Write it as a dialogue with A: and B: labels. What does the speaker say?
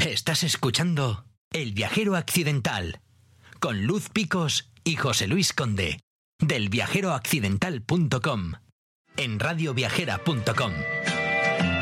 A: Estás escuchando El Viajero Accidental con Luz Picos y José Luis Conde del viajeroaccidental.com en radioviajera.com.